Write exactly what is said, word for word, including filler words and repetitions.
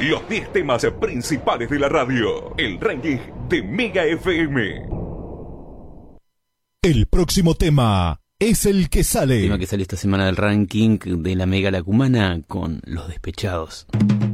Los diez temas principales de la radio. El ranking de Mega F M. El próximo tema es el que sale. El tema que sale esta semana del ranking de la Mega La Cumana con Los Despechados.